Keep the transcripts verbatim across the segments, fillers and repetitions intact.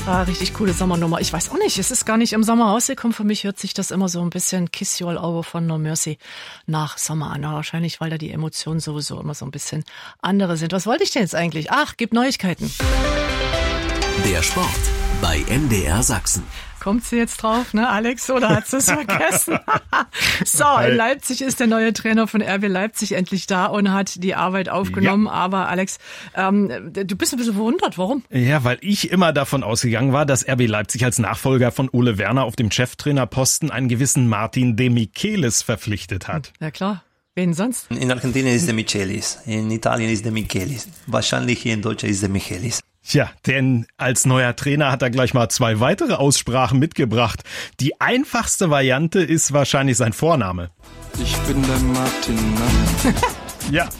Ah, richtig coole Sommernummer. Ich weiß auch nicht, es ist gar nicht im Sommer rausgekommen. Für mich hört sich das immer so ein bisschen Kiss You All Over von No Mercy nach Sommer an. Wahrscheinlich, weil da die Emotionen sowieso immer so ein bisschen andere sind. Was wollte ich denn jetzt eigentlich? Ach, gibt Neuigkeiten. Der Sport bei M D R Sachsen. Kommt sie jetzt drauf, ne, Alex, oder hat sie es vergessen? So, in Leipzig ist der neue Trainer von R B Leipzig endlich da und hat die Arbeit aufgenommen. Ja. Aber Alex, ähm, du bist ein bisschen verwundert. Warum? Ja, weil ich immer davon ausgegangen war, dass R B Leipzig als Nachfolger von Ole Werner auf dem Cheftrainerposten einen gewissen Martin De Michelis verpflichtet hat. Ja klar. Wen sonst? In Argentinien ist De Michelis, in Italien ist De Michelis. Wahrscheinlich hier in Deutschland ist De Michelis. Tja, denn als neuer Trainer hat er gleich mal zwei weitere Aussprachen mitgebracht. Die einfachste Variante ist wahrscheinlich sein Vorname. Ich bin der Martin, ne? Ja.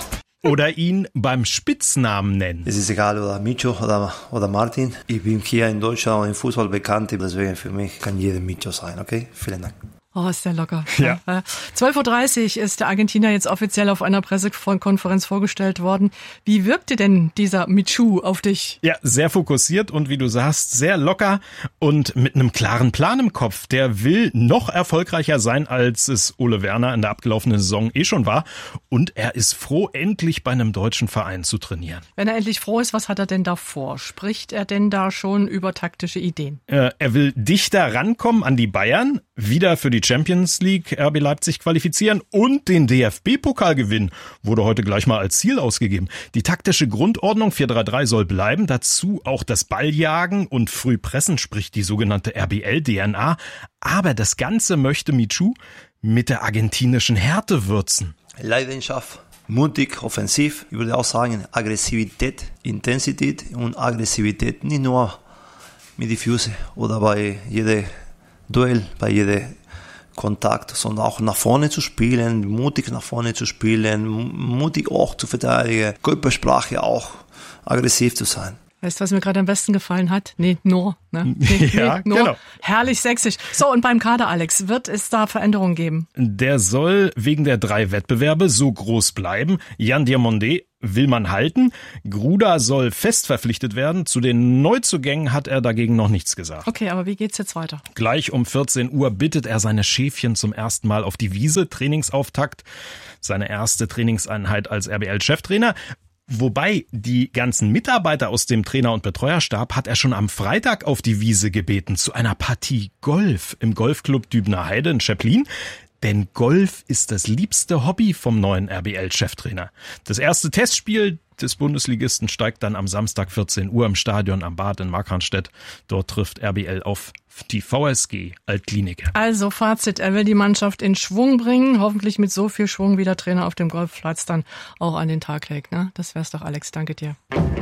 Oder ihn beim Spitznamen nennen. Es ist egal, oder Micho oder, oder Martin. Ich bin hier in Deutschland und im Fußball bekannt, deswegen für mich kann jeder Micho sein, okay? Vielen Dank. Oh, ist der locker. Ja. zwölf Uhr dreißig ist der Argentinier jetzt offiziell auf einer Pressekonferenz vorgestellt worden. Wie wirkte denn dieser Michu auf dich? Ja, sehr fokussiert und wie du sagst, sehr locker und mit einem klaren Plan im Kopf. Der will noch erfolgreicher sein, als es Ole Werner in der abgelaufenen Saison eh schon war. Und er ist froh, endlich bei einem deutschen Verein zu trainieren. Wenn er endlich froh ist, was hat er denn da vor? Spricht er denn da schon über taktische Ideen? Äh, er will dichter rankommen an die Bayern, wieder für die Champions League R B Leipzig qualifizieren und den D F B-Pokal gewinnen. Wurde heute gleich mal als Ziel ausgegeben. Die taktische Grundordnung vier drei drei soll bleiben, dazu auch das Balljagen und Frühpressen, sprich die sogenannte R B L-D N A. Aber das Ganze möchte Michu mit der argentinischen Härte würzen. Leidenschaft, mutig, offensiv. Ich würde auch sagen Aggressivität, Intensität und Aggressivität. Nicht nur mit den Füßen oder bei jedem Duell, bei jedem Kontakt, sondern auch nach vorne zu spielen, mutig nach vorne zu spielen, mutig auch zu verteidigen, Körpersprache auch, aggressiv zu sein. Weißt du, was mir gerade am besten gefallen hat? Nee, nur. Ne? Nee, ja, nee, nur. Genau. Herrlich sächsisch. So, und beim Kader, Alex, wird es da Veränderungen geben? Der soll wegen der drei Wettbewerbe so groß bleiben. Jan Diomande will man halten. Gruda soll fest verpflichtet werden. Zu den Neuzugängen hat er dagegen noch nichts gesagt. Okay, aber wie geht's jetzt weiter? Gleich um vierzehn Uhr bittet er seine Schäfchen zum ersten Mal auf die Wiese. Trainingsauftakt. Seine erste Trainingseinheit als R B L-Cheftrainer. Wobei die ganzen Mitarbeiter aus dem Trainer- und Betreuerstab hat er schon am Freitag auf die Wiese gebeten zu einer Partie Golf im Golfclub Dübner Heide in Schäpplin. Denn Golf ist das liebste Hobby vom neuen R B L-Cheftrainer. Das erste Testspiel des Bundesligisten steigt dann am Samstag vierzehn Uhr im Stadion am Bad in Markranstädt. Dort trifft R B L auf die V S G Altkliniker. Also Fazit, er will die Mannschaft in Schwung bringen, hoffentlich mit so viel Schwung, wie der Trainer auf dem Golfplatz dann auch an den Tag legt. Ne? Das wär's doch, Alex. Danke dir.